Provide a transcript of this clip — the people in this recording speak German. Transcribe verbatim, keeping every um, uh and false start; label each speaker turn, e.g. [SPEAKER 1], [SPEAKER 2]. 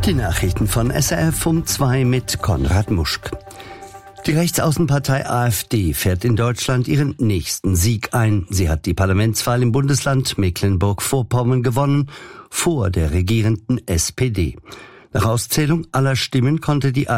[SPEAKER 1] Die Nachrichten von S R F um zwei mit Konrad Muschk. Die Rechtsaußenpartei AfD fährt in Deutschland ihren nächsten Sieg ein. Sie hat die Parlamentswahl im Bundesland Mecklenburg-Vorpommern gewonnen, vor der regierenden S P D. Nach Auszählung aller Stimmen konnte die